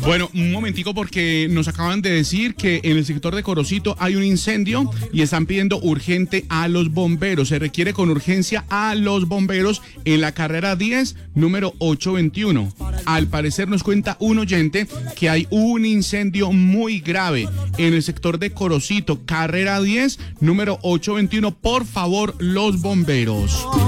Bueno, un momentico porque nos acaban de decir que en el sector de Corocito hay un incendio y están pidiendo urgente a los bomberos. Se requiere con urgencia a los bomberos en la carrera 10, número 821. Al parecer nos cuenta un oyente que hay un incendio muy grave en el sector de Corocito, carrera 10, número 821. Por favor, los bomberos.